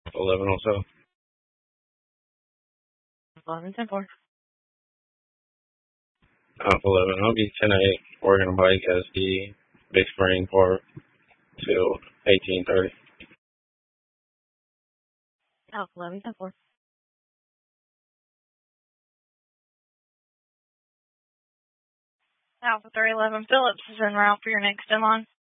11 also. 11-10-4. Alpha 11, I'll be 10-8. We're going to bike SD Big Spring Port till 18:30. Alpha 11-10-4. Alpha 311 Phillips is en route for your next inline.